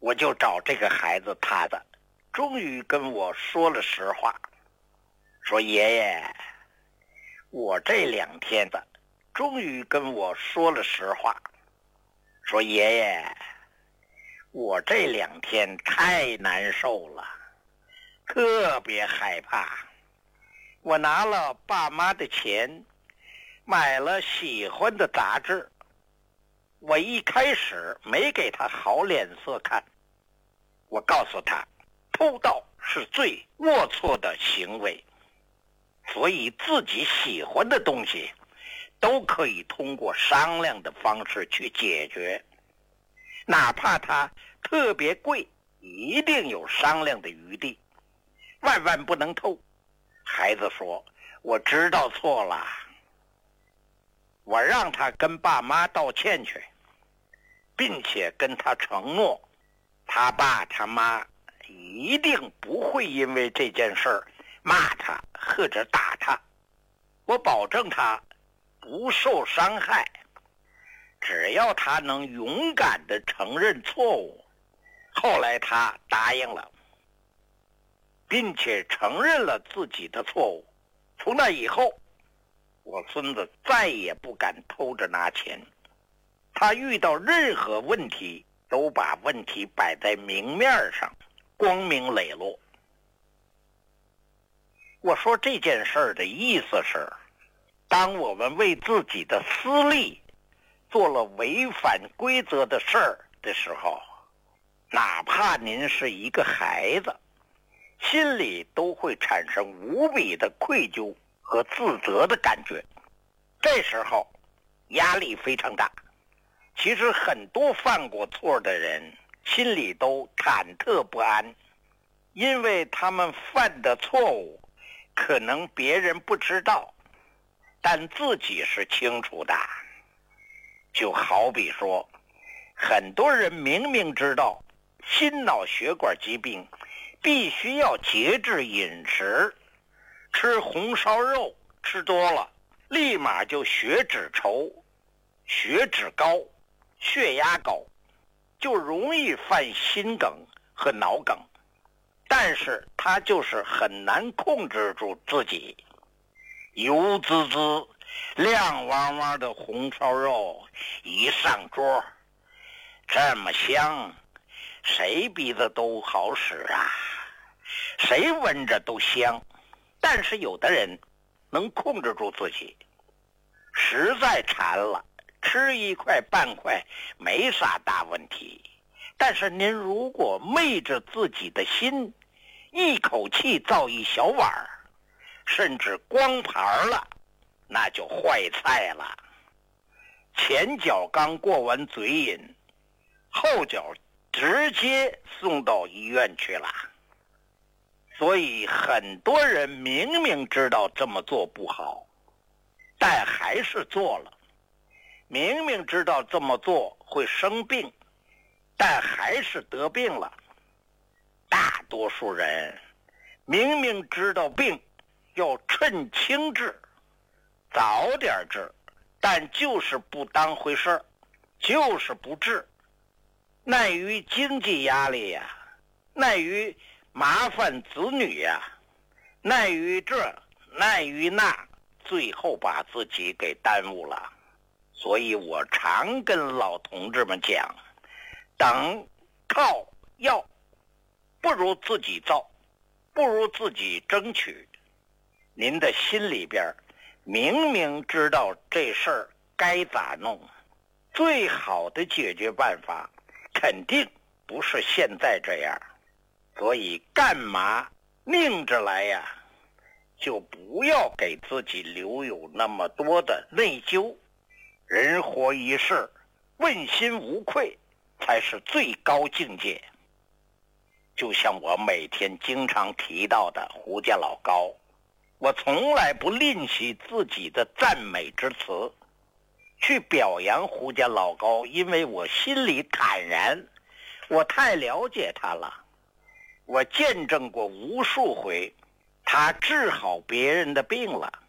我就找这个孩子他的，终于跟我说了实话，说爷爷，我这2天的，终于跟我说了实话，说爷爷，我这2天太难受了，特别害怕。我拿了爸妈的钱，买了喜欢的杂志，我一开始没给他好脸色看，我告诉他，偷盗是最龌龊的行为，所以自己喜欢的东西都可以通过商量的方式去解决，哪怕它特别贵，一定有商量的余地，万万不能偷。孩子说，我知道错了，我让他跟爸妈道歉去，并且跟他承诺，他爸他妈一定不会因为这件事儿骂他或者打他，我保证他不受伤害，只要他能勇敢地承认错误。后来他答应了，并且承认了自己的错误。从那以后，我孙子再也不敢偷着拿钱，他遇到任何问题都把问题摆在明面上，光明磊落。我说这件事儿的意思是，当我们为自己的私利做了违反规则的事儿的时候，哪怕您是一个孩子，心里都会产生无比的愧疚和自责的感觉，这时候压力非常大。其实很多犯过错的人心里都忐忑不安，因为他们犯的错误可能别人不知道，但自己是清楚的。就好比说，很多人明明知道心脑血管疾病必须要节制饮食，吃红烧肉吃多了立马就血脂稠、血脂高、血压高，就容易犯心梗和脑梗，但是他就是很难控制住自己。油滋滋亮汪汪的红烧肉一上桌，这么香，谁鼻子都好使啊，谁闻着都香。但是有的人能控制住自己，实在馋了吃一块半块没啥大问题，但是您如果昧着自己的心，一口气造一小碗，甚至光盘了，那就坏菜了。前脚刚过完嘴瘾，后脚直接送到医院去了。所以很多人明明知道这么做不好，但还是做了；明明知道这么做会生病，但还是得病了。大多数人明明知道病要趁轻治，早点治，但就是不当回事，就是不治，耐于经济压力呀，耐于麻烦子女呀，耐于这耐于那，最后把自己给耽误了。所以我常跟老同志们讲，等靠要不如自己造，不如自己争取。您的心里边明明知道这事儿该咋弄，最好的解决办法肯定不是现在这样。所以干嘛拧着来呀？就不要给自己留有那么多的内疚。人活一世，问心无愧才是最高境界。就像我每天经常提到的胡家老高，我从来不吝惜自己的赞美之词去表扬胡家老高，因为我心里坦然，我太了解他了。我见证过无数回他治好别人的病了，